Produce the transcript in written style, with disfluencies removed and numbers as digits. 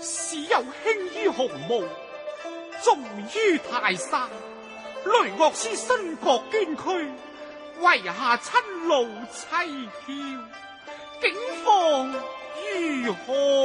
使有輕於鴻毛，重於泰山。雷岳師身國捐軀，麾下親路凄飄，境況如何？